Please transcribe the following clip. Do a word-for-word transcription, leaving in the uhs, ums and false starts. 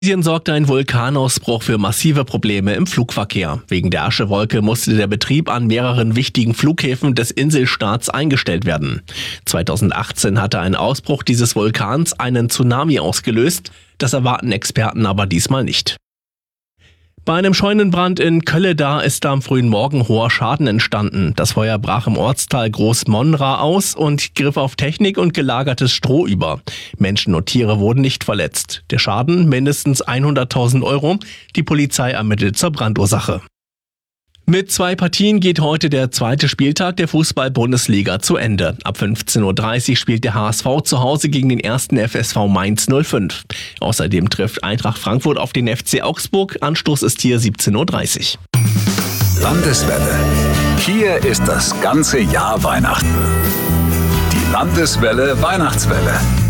Indonesien sorgte ein Vulkanausbruch für massive Probleme im Flugverkehr. Wegen der Aschewolke musste der Betrieb an mehreren wichtigen Flughäfen des Inselstaats eingestellt werden. zweitausendachtzehn hatte ein Ausbruch dieses Vulkans einen Tsunami ausgelöst. Das erwarten Experten aber diesmal nicht. Bei einem Scheunenbrand in Kölleda ist am frühen Morgen hoher Schaden entstanden. Das Feuer brach im Ortsteil Groß-Monra aus und griff auf Technik und gelagertes Stroh über. Menschen und Tiere wurden nicht verletzt. Der Schaden mindestens hunderttausend Euro. Die Polizei ermittelt zur Brandursache. Mit zwei Partien geht heute der zweite Spieltag der Fußball-Bundesliga zu Ende. Ab fünfzehn Uhr dreißig spielt der H S V zu Hause gegen den ersten F S V Mainz null fünf. Außerdem trifft Eintracht Frankfurt auf den F C Augsburg. Anstoß ist hier siebzehn Uhr dreißig. Landeswelle. Hier ist das ganze Jahr Weihnachten. Die Landeswelle Weihnachtswelle.